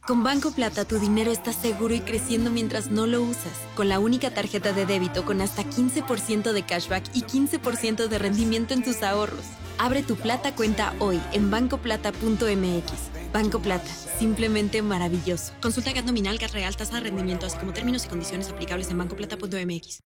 Con Banco Plata, tu dinero está seguro y creciendo mientras no lo usas. Con la única tarjeta de débito con hasta 15% de cashback y 15% de rendimiento en tus ahorros. Abre tu Plata cuenta hoy en bancoplata.mx. Banco Plata, simplemente maravilloso. Consulta GAT nominal, GAT real, tasa de rendimiento, así como términos y condiciones aplicables en bancoplata.mx.